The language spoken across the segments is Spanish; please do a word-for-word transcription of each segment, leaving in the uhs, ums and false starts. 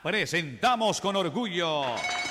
presentamos con orgullo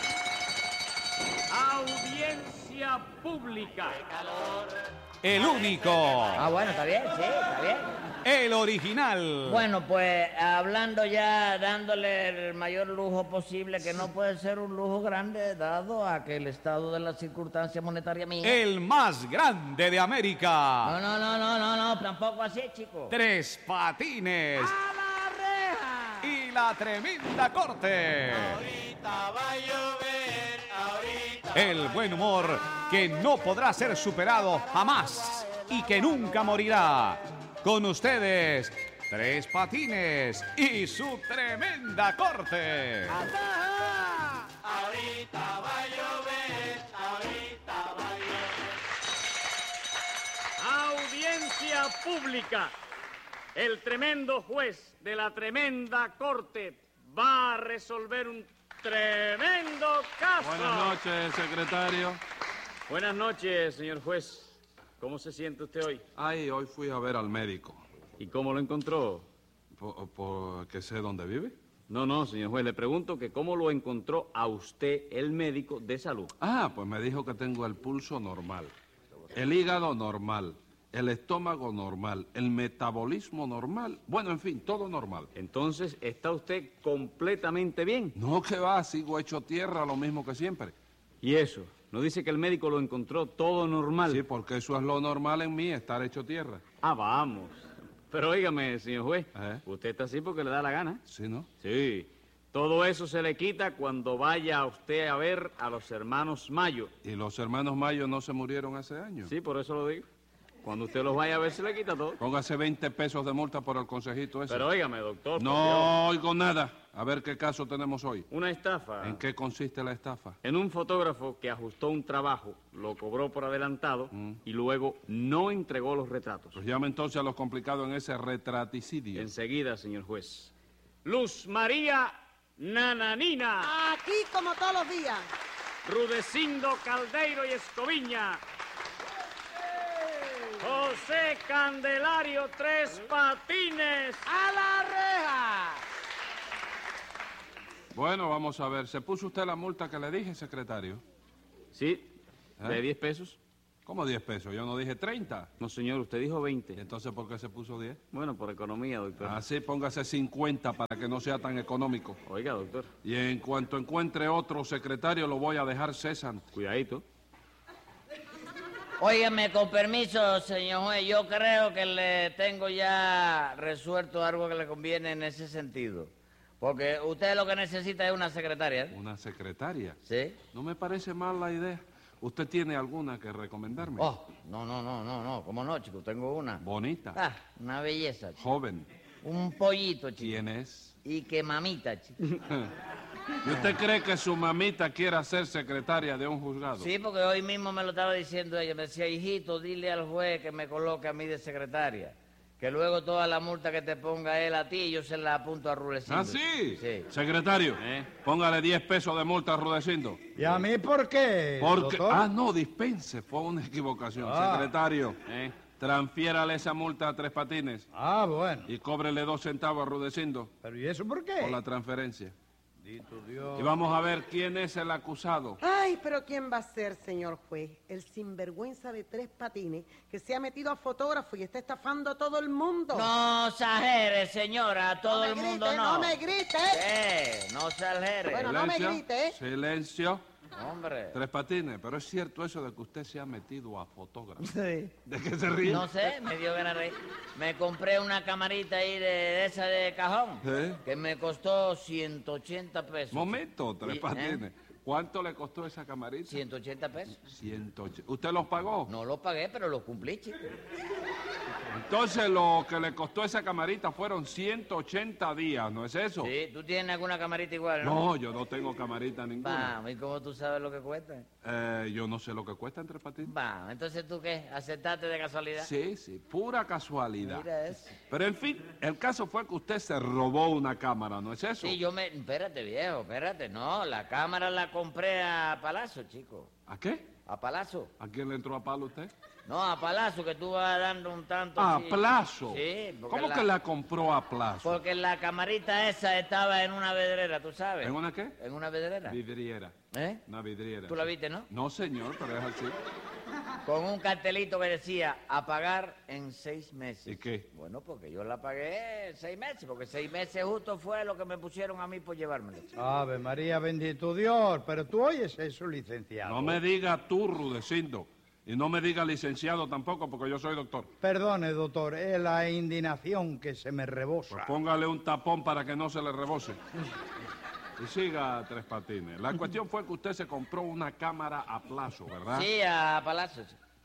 Audiencia pública. el único, Ah, bueno, está bien, sí, está bien. el original, Bueno, pues hablando ya, dándole el mayor lujo posible, que no puede ser un lujo grande, dado a que el estado de la circunstancia monetaria mía... el más grande de No, América, no, no, no, no, no, tampoco así, chico. Tres Patines ¡A la reja! y la tremenda corte. Ahorita va a llover, ahorita. El buen humor que no podrá ser superado jamás y que nunca morirá. Con ustedes, Tres Patines y su tremenda corte. Ahorita va a llover, ahorita va a llover. Audiencia pública. El tremendo juez de la tremenda corte va a resolver un tremendo caso. Buenas noches, secretario. Buenas noches, señor juez. ¿Cómo se siente usted hoy? Ay, hoy fui a ver al médico. ¿Y cómo lo encontró? ¿Por, por qué sé dónde vive? No, no, señor juez, le pregunto que cómo lo encontró a usted el médico de salud. Ah, pues me dijo que tengo el pulso normal, el hígado normal, el estómago normal, el metabolismo normal. Bueno, en fin, todo normal. Entonces, ¿está usted completamente bien? No, que va, sigo hecho tierra, lo mismo que siempre. ¿Y eso? ¿No dice que el médico lo encontró todo normal? Sí, porque eso es lo normal en mí, estar hecho tierra. Ah, vamos. Pero óigame, señor juez, ¿Eh? usted está así porque le da la gana. Sí, ¿no? Sí. Todo eso se le quita cuando vaya usted a ver a los hermanos Mayo. ¿Y los hermanos Mayo no se murieron hace años? Sí, por eso lo digo. Cuando usted los vaya a ver se le quita todo. Póngase veinte pesos de multa por el consejito ese. Pero óigame, doctor. por Dios. No oigo nada. A ver qué caso tenemos hoy. Una estafa. ¿En qué consiste la estafa? En un fotógrafo que ajustó un trabajo, lo cobró por adelantado Mm. y luego no entregó los retratos. Pues llame entonces a los complicados en ese retraticidio. Enseguida, señor juez. Luz María Nananina. Aquí como todos los días. Rudecindo Caldeiro y Escoviña. José Candelario Tres Patines. ¡A la reja! Bueno, vamos a ver. ¿Se puso usted la multa que le dije, secretario? Sí, de ¿Eh? diez pesos. ¿Cómo diez pesos? Yo no dije treinta. No, señor, usted dijo ¿Y veinte. entonces por qué se puso diez? Bueno, por economía, doctor. Así póngase cincuenta para que no sea tan económico. Oiga, doctor, Y en cuanto encuentre otro secretario, lo voy a dejar cesante. cuidadito. Óigame, con permiso, señor juez, yo creo que le tengo ya resuelto algo que le conviene en ese sentido. Porque usted lo que necesita es una secretaria, ¿eh? ¿Una secretaria? ¿Sí? No me parece mal la idea. ¿Usted tiene alguna que recomendarme? Oh, no, no, no, no, no, ¿cómo no, chico? Tengo una. Bonita. Ah, una belleza, chico. Joven. Un pollito, chico. ¿Quién es? Y que mamita, chico. ¿Y usted cree que su mamita quiera ser secretaria de un juzgado? Sí, porque hoy mismo me lo estaba diciendo ella. Me decía, hijito, dile al juez que me coloque a mí de secretaria. Que luego toda la multa que te ponga él a ti, yo se la apunto a Rudecindo. ¿Ah, sí? Sí. Secretario, ¿Eh? póngale diez pesos de multa a Rudecindo. ¿Y a mí por qué, Porque... doctor? Ah, no, dispense, fue una equivocación. Ah. Secretario, ¿Eh? transfiérale esa multa a Tres Patines Ah, bueno. y cóbrele dos centavos a Rudecindo ¿Pero y eso por qué? por la transferencia. Bendito Dios. Y vamos a ver quién es el acusado. Ay, pero ¿quién va a ser, señor juez? El sinvergüenza de Tres Patines que se ha metido a fotógrafo y está estafando a todo el mundo. No exagere, señora, a todo No el me mundo grite, no. no me grite. ¿Qué? No exagere. Bueno, no me Silencio, grite, ¿eh? Silencio. Hombre. Tres Patines, pero es cierto eso de que usted se ha metido a fotógrafo. Sí. ¿De qué se ríe? No sé, me dio ganas de reír. Me compré una camarita ahí de, de esa de cajón. ¿Eh? Que me costó ciento ochenta pesos. Momento, Tres Y- Patines. ¿eh? ¿Cuánto le costó esa camarita? ciento ochenta pesos. ciento ochenta. ¿Usted los pagó? No lo pagué, pero lo cumplí, chico. Entonces lo que le costó esa camarita fueron ciento ochenta días, ¿no es eso? Sí, ¿tú tienes alguna camarita igual, no? No, yo no tengo camarita ninguna. Vamos, ¿y cómo tú sabes lo que cuesta? Eh, yo no sé lo que cuesta Tres Patines. Vamos, entonces ¿tú qué? ¿Aceptaste de casualidad? Sí, sí, pura casualidad. Mira eso. Pero en fin, el caso fue que usted se robó una cámara, ¿no es eso? Sí, yo me... Espérate, viejo, espérate. No, la cámara la compré a Palazzo, chico. ¿A qué? A Palazzo. ¿A quién le entró a palo usted? No, a Palazzo, que tú vas dando un tanto ¿A así. plazo? Sí. porque ¿Cómo que la compró a plazo? Porque la camarita esa estaba en una vedrera, ¿tú sabes? ¿En una qué? En una vedrera. Vidriera. ¿Eh? Una vidriera. ¿Tú la viste, no? No, señor, pero es así. Con un cartelito que decía, a pagar en seis meses. ¿Y qué? Bueno, porque yo la pagué en seis meses, porque seis meses justo fue lo que me pusieron a mí por llevármela. Ave María, bendito Dios. Pero tú oyes eso, licenciado. No me diga tú, Rudecindo. Y no me diga licenciado tampoco, porque yo soy doctor. Perdone, doctor, es la indignación que se me rebosa. Pues póngale un tapón para que no se le rebose. Y siga, Tres Patines. La cuestión fue que usted se compró una cámara a plazo, ¿verdad? Sí, a Palazzo.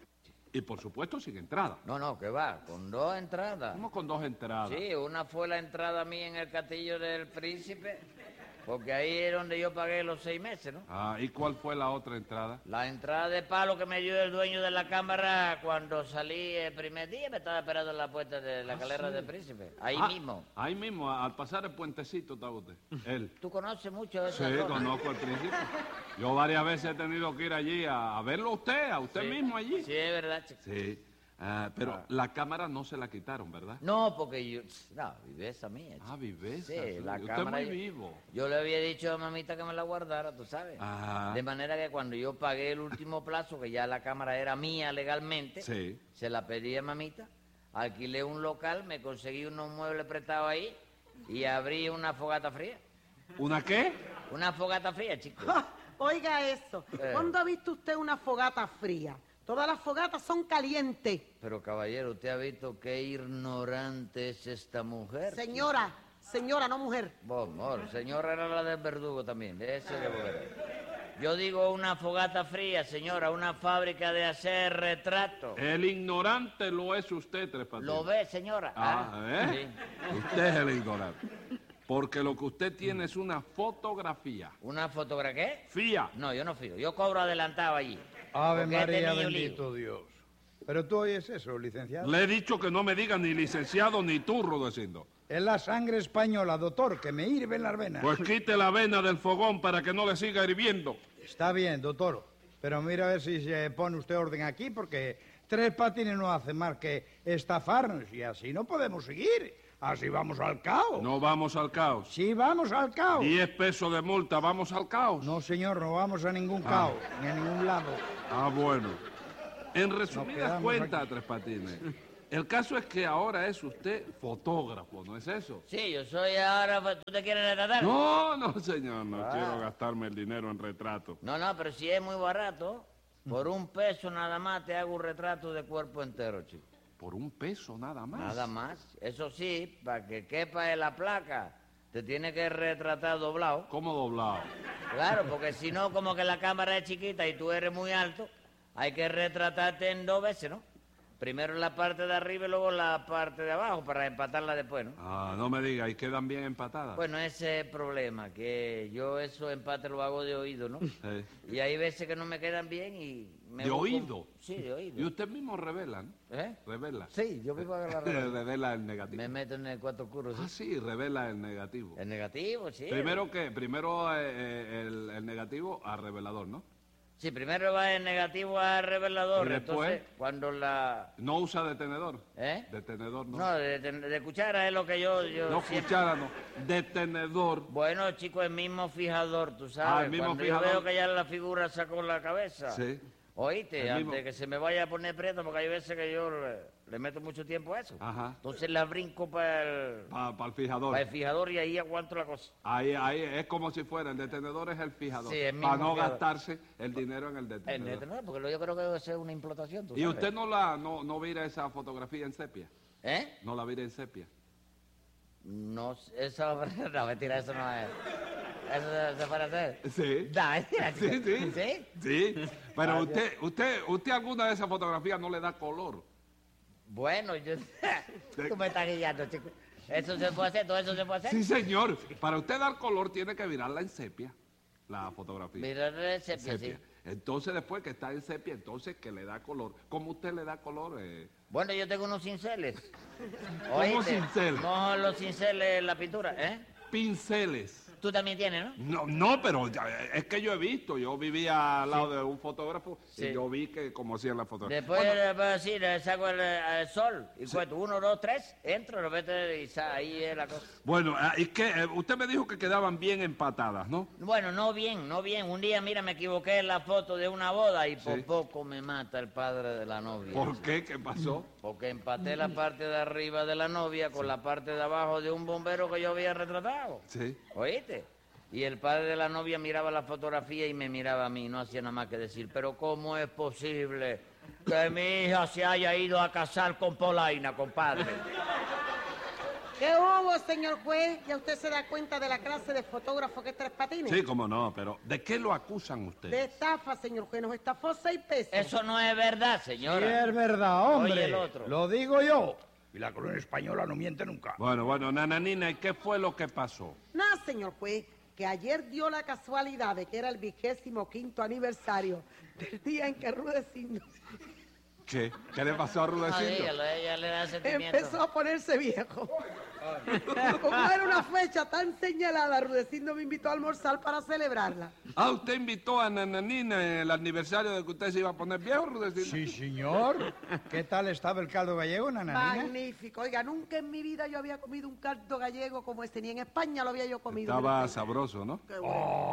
Y por supuesto sin entrada. No, no, que va, con dos entradas. ¿Cómo con dos entradas? Sí, una fue la entrada mía en el castillo del príncipe, porque ahí es donde yo pagué los seis meses, ¿no? Ah, ¿y cuál fue la otra entrada? La entrada de palo que me dio el dueño de la cámara cuando salí el primer día, me estaba esperando en la puerta de la calera del príncipe. Ahí Ah, mismo. Ahí mismo, a- al pasar el puentecito estaba usted. Él. ¿Tú conoces mucho de esa Sí, zona? conozco al príncipe. Yo varias veces he tenido que ir allí a, a verlo a usted, a usted Sí. mismo allí. Sí, es verdad, chico. Sí. Ah, pero la cámara no se la quitaron, ¿verdad? No, porque yo... No, viveza mía, chico. Ah, viveza. Sí, sí. la Usted cámara... es muy vivo. Yo le había dicho a mamita que me la guardara, tú sabes. Ajá. De manera que cuando yo pagué el último plazo, que ya la cámara era mía legalmente, Sí. se la pedí a mamita, alquilé un local, me conseguí unos muebles prestados ahí y abrí una fogata fría. ¿Una qué? Una fogata fría, chico. ¡Ja! Oiga eso. Eh. ¿Cuándo ha visto usted una fogata fría? Todas las fogatas son calientes. Pero caballero, ¿usted ha visto qué ignorante es esta mujer? Señora, señora, no mujer. Vos, amor, señora era la del verdugo también, de ese de boquera. Yo digo una fogata fría, señora, una fábrica de hacer retratos. El ignorante lo es usted, Tres Patines. ¿Lo ve, señora? Ah, ¿eh? Sí. Usted es el ignorante. Porque lo que usted tiene es una fotografía. ¿Una fotografía qué? Fía. No, yo no fío. Yo cobro adelantado allí. Ave Porque he María, tenido bendito Dios. Pero tú oyes eso, licenciado. Le he dicho que no me diga ni licenciado ni turro, Rudecindo. Es la sangre española, doctor, que me hirve en las venas. Pues quite la vena del fogón para que no le siga hirviendo. Está bien, doctor. Pero mira a ver si se pone usted orden aquí, porque Tres Patines no hace más que estafarnos y así no podemos seguir. Así vamos al caos. No vamos al caos. Sí, vamos al caos. Diez pesos de multa, vamos al caos. No, señor, no vamos a ningún caos, ni a ningún lado. Ah, bueno. En resumidas quedamos cuentas, aquí. Tres Patines, el caso es que ahora es usted fotógrafo, ¿no es eso? Sí, yo soy ahora... ¿Tú te quieres retratar? No, no, señor, no Ah. quiero gastarme el dinero en retrato. No, no, pero si es muy barato, por un peso nada más te hago un retrato de cuerpo entero, chico. Por un peso nada más. Nada más. Eso sí, para que quepa en la placa, te tiene que retratar doblado. ¿Cómo doblado? Claro, porque si no, como que la cámara es chiquita y tú eres muy alto, hay que retratarte en dos veces, ¿no? Primero la parte de arriba y luego la parte de abajo para empatarla después, ¿no? Ah, no me diga, ¿y quedan bien empatadas? Bueno, ese es el problema, que yo esos empates lo hago de oído, ¿no? Sí. Y hay veces que no me quedan bien y... Me ¿De busco- oído? Sí, de oído. Y usted mismo revela, ¿no? ¿Eh? Revela. Sí, yo vivo a la revela. Revela el negativo. Me meto en el cuarto oscuro, Ah, sí. sí, revela el negativo. El negativo, sí. Primero que, primero eh, eh, el, el negativo a revelador, ¿no? Sí, primero va el negativo a revelador, ¿Y después? entonces cuando la... No usa detenedor. ¿Eh? Detenedor, no. No, de, de- de cuchara es lo que yo... yo No, siempre- cuchara, no. Detenedor. Bueno, chico, el mismo fijador, tú sabes. Ah, el mismo Cuando fijador. yo veo que ya la figura sacó la cabeza. Sí. Oíste, El antes mismo. que se me vaya a poner prieto, porque hay veces que yo le, le meto mucho tiempo a eso. Ajá. Entonces la brinco para el, Para el fijador. pa' el fijador y ahí aguanto la cosa. Ahí, ahí es como si fuera, el detenedor es el fijador. Sí, el mismo para no fijador. gastarse el dinero en el detenedor. En este, no, porque yo creo que eso es una implotación, tú ¿Y sabes. usted no la no, no vira esa fotografía en sepia? ¿Eh? ¿No la vira en sepia? No, eso... No, mentira, eso no es... ¿Eso se, se puede hacer? Sí. No, mentira. Sí, sí. ¿Sí? Sí. Pero Ah, usted, usted, usted alguna de esas fotografías no le da color. Bueno, yo... Tú me estás guiando, chico. ¿Eso se puede hacer? ¿Todo eso se puede hacer? Sí, señor. Para usted dar color tiene que virarla en sepia, la fotografía. Mira, el sepia, Sepia. sí. Entonces, después que está en sepia, entonces que le da color. ¿Cómo usted le da color? Eh? Bueno, yo tengo unos cinceles. ¿Cómo ¿Oíste? cinceles? No, los cinceles en la pintura, ¿eh? Pinceles. Tú también tienes, ¿no? No, no, pero ya, es que yo he visto, yo vivía al lado de un fotógrafo Sí. y yo vi que como hacían la fotografía. Después, después sí, le saco el, el sol y cuento uno, dos, tres, entro, lo meto y sa- ahí es la cosa. Bueno, ah, es que eh, usted me dijo que quedaban bien empatadas, ¿no? Bueno, no bien, no bien. Un día, mira, me equivoqué en la foto de una boda y por Sí. poco me mata el padre de la novia. ¿Por qué? ¿Qué pasó? Porque empaté la parte de arriba de la novia con la parte de abajo de un bombero que yo había retratado. Sí. ¿Oíste? Y el padre de la novia miraba la fotografía y me miraba a mí, no hacía nada más que decir, pero ¿cómo es posible que mi hija se haya ido a casar con Polaina, compadre? ¿Qué hubo, señor juez? ¿Ya usted se da cuenta de la clase de fotógrafo que es Tres Patines? Sí, cómo no, pero ¿de qué lo acusan De ustedes? estafa, señor juez. Nos estafó seis pesos. Eso no es verdad, Sí, señora. es verdad, hombre. Oye, el otro. Lo digo yo. Y la corona española no miente nunca. Bueno, bueno, Nananina, ¿y qué fue lo que pasó? Nada, señor juez, que ayer dio la casualidad de que era el vigésimo quinto aniversario del día en que Rudecindo ¿Qué? ¿Qué le pasó a No, Rudecindo? dígalo, ella le da sentimiento. empezó a ponerse viejo. Como era una fecha tan señalada, Rudecindo me invitó a almorzar para celebrarla. Ah, ¿usted invitó a Nananina en el aniversario de que usted se iba a poner viejo, Rudecindo? Sí, señor. ¿Qué tal estaba el caldo gallego, nananina? Magnífico. Oiga, nunca en mi vida yo había comido un caldo gallego como este, ni en España lo había yo comido. Estaba Mire, sabroso, ¿no? qué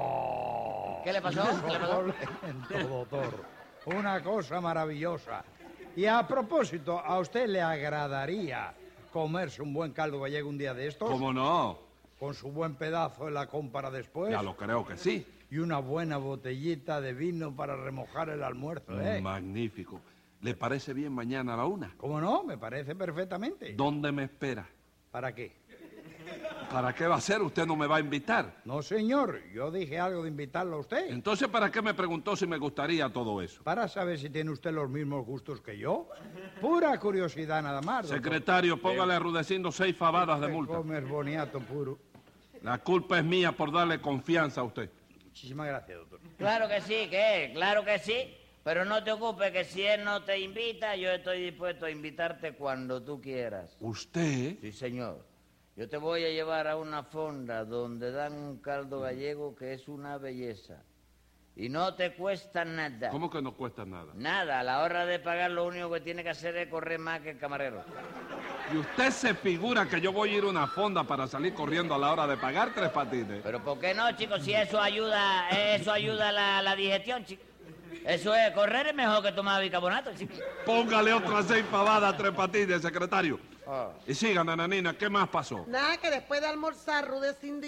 bueno. ¿Qué le pasó? ¿Qué le pasó? En todo, doctor. Una cosa maravillosa. Y a propósito, ¿a usted le agradaría comerse un buen caldo gallego un día de estos? ¿Cómo no? Con su buen pedazo de la compra después. Ya lo creo que sí. Y una buena botellita de vino para remojar el almuerzo, ¿eh? Magnífico. ¿Le parece bien mañana a la una? ¿Cómo no? Me parece perfectamente. ¿Dónde me espera? ¿Para qué? ¿Para qué va a ser? ¿Usted no me va a invitar? No, señor. Yo dije algo de invitarlo a usted. Entonces, ¿para qué me preguntó si me gustaría todo eso? Para saber si tiene usted los mismos gustos que yo. Pura curiosidad nada más, doctor. Secretario, póngale a Rudecindo seis fabadas de Usted multa. come boniato puro. La culpa es mía por darle confianza a usted. Muchísimas gracias, doctor. Claro que sí, ¿qué? Claro que sí. Pero no te ocupes que si él no te invita, yo estoy dispuesto a invitarte cuando tú quieras. ¿Usted? Sí, señor. Yo te voy a llevar a una fonda donde dan un caldo gallego que es una belleza. Y no te cuesta nada. ¿Cómo que no cuesta nada? Nada, a la hora de pagar lo único que tiene que hacer es correr más que el camarero. ¿Y usted se figura que yo voy a ir a una fonda para salir corriendo a la hora de pagar Tres Patines? Pero ¿por qué no, chicos? Si eso ayuda, eso ayuda la, la digestión, chicos. Eso es, correr es mejor que tomar bicarbonato, chicos. Póngale otras seis pavadas a Tres Patines, secretario. Ah. Y siga, Nananina, ¿qué más pasó? Nada, que después de almorzar, Rudecindo